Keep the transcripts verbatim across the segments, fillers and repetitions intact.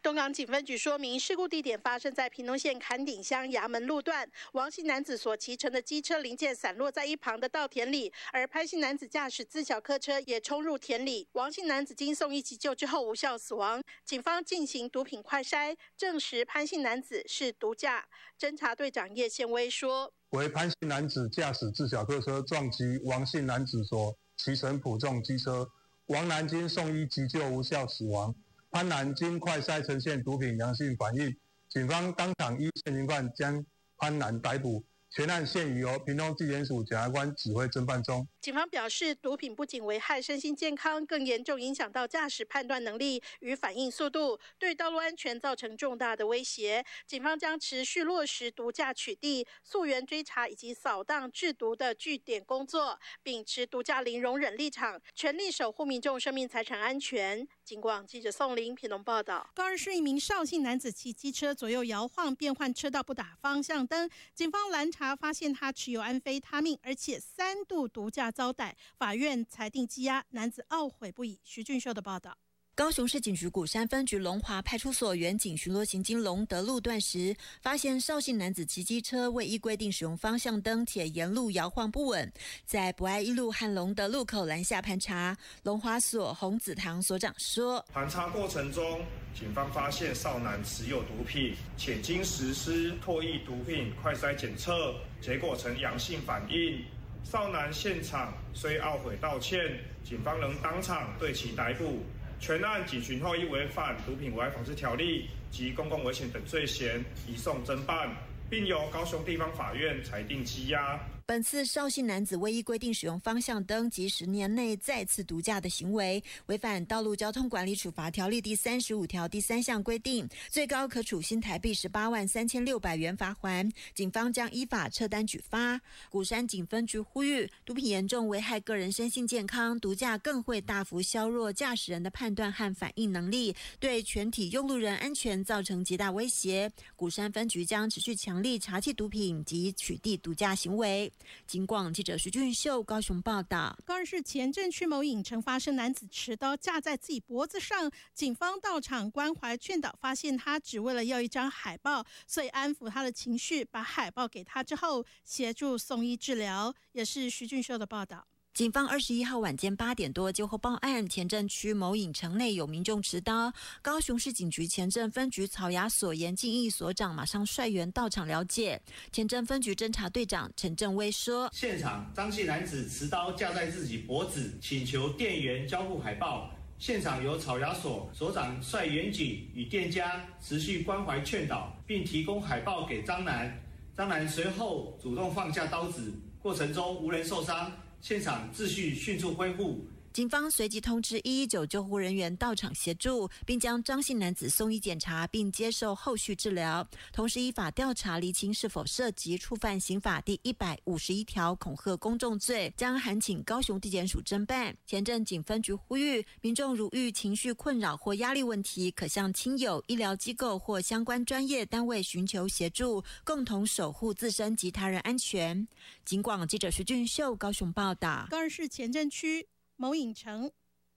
东港警分局说明，事故地点发生在屏东县坎顶乡衙门路段，王姓男子所骑乘的机车零件散落在一旁的稻田里，而潘姓男子驾驶自小客车也冲入田里。王姓男子经送医急救之后无效死亡。警方进行毒品快筛，证实潘姓男子是毒驾。侦查队长叶宪威说：“ 为潘姓男子驾驶自小客车撞击王姓男子所骑乘普重机车，王男经送医急救无效死亡。潘男经快筛呈现毒品阳性反应，警方当场依现行犯将潘男逮捕。全案现已由屏东地检署检察官指挥侦办中。” 警方表示，毒品不仅危害身心健康，更严重影响到驾驶判断能力与反应速度，对道路安全造成重大的威胁。警方将持续落实毒驾取缔、溯源追查以及扫荡制毒的据点工作，秉持毒驾零容忍立场，全力守护民众生命财产安全。警广记者宋玲屏东报道。高二是一名邵姓男子骑机车左右摇晃，变换车道不打方向灯，警方拦查发现他持有安非他命，而且三度毒驾遭逮，法院裁定羁押，男子懊悔不已。徐俊秀的报道。 高雄市警局鼓山分局龙华派出所员警巡逻行经龙德路段时，发现邵姓男子骑机车未依规定使用方向灯，且沿路摇晃不稳，在博爱一路和龙德路口拦下盘查。龙华所洪子堂所长说， 盘查过程中，警方发现邵男持有毒品，且经实施唾液毒品快筛检测，结果呈阳性反应。邵男现场虽懊悔道歉，警方仍当场对其逮捕。全案警询后，依违反毒品危害防治条例及公共危险等罪嫌，移送侦办，并由高雄地方法院裁定羁押。 本次邵姓男子未依规定使用方向灯及十年内再次毒驾的行为，违反《道路交通管理处罚条例》第三十五条第三项规定，最高可处新台币十八万三千六百元罚锾。警方将依法撤单举发。鼓山警分局呼吁，毒品严重危害个人身心健康，毒驾更会大幅削弱驾驶人的判断和反应能力，对全体用路人安全造成极大威胁。鼓山分局将持续强力查缉毒品及取缔毒驾行为。警广记者徐俊秀高雄报道。 高雄市前镇区某影城发生男子持刀架在自己脖子上，警方到场关怀劝导，发现他只为了要一张海报，所以安抚他的情绪，把海报给他之后，协助送医治疗。也是徐俊秀的报道。 警方二十一号晚间八点多接获报案，前镇区某影城内有民众持刀。高雄市警局前镇分局草衙所严敬义所长马上率员到场了解。前镇分局侦查队长陈正威说， 现场张姓男子持刀架在自己脖子，请求店员交付海报。现场由草衙所所长率员警与店家持续关怀劝导，并提供海报给张男。张男随后主动放下刀子，过程中无人受伤。现场秩序迅速恢复。 警方随即通知一一九救护人员到场协助，并将张姓男子送医检查，并接受后续治疗。同时依法调查厘清是否涉及触犯刑法第一百五十一条恐吓公众罪，将函请高雄地检署侦办。前镇警分局呼吁民众如遇情绪困扰或压力问题，可向亲友、医疗机构或相关专业单位寻求协助，共同守护自身及他人安全。警广记者徐俊秀高雄报道。 高雄市前镇区某影城，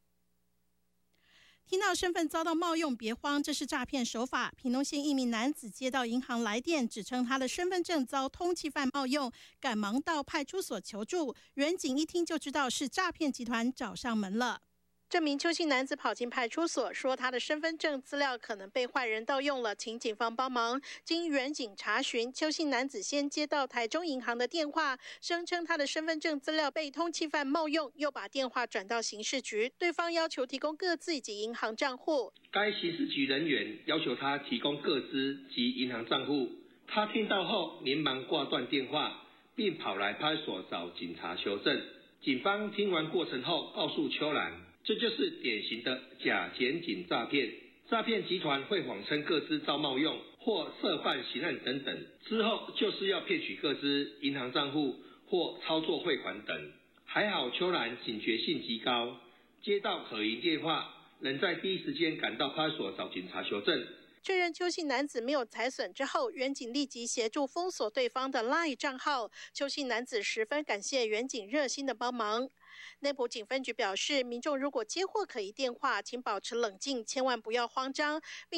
听到身份遭到冒用别慌，这是诈骗手法。屏东县一名男子接到银行来电，指称他的身份证遭通缉犯冒用，赶忙到派出所求助。员警一听就知道是诈骗集团找上门了。这名邱姓男子跑进派出所，说他的身份证资料可能被坏人盗用了，请警方帮忙。经员警查询，邱姓男子先接到台中银行的电话，声称他的身份证资料被通缉犯冒用，又把电话转到刑事局，对方要求提供个资以及银行账户。 该刑事局人员要求他提供个资及银行账户，他听到后连忙挂断电话，并跑来派出所找警察求证。警方听完过程后，告诉邱兰，这就是典型的假检警诈骗。诈骗集团会谎称个资遭冒用或涉犯刑案等等，之后就是要骗取个资、银行账户或操作汇款等。还好邱兰警觉性极高，接到可疑电话，能在第一时间赶到派出所找警察求证。 确认邱姓男子没有财损之后，员警立即协助封锁对方的 LINE 账号。邱姓男子十分感谢员警热心的帮忙。内埔警分局表示，民众如果接获可疑电话，请保持冷静，千万不要慌张，并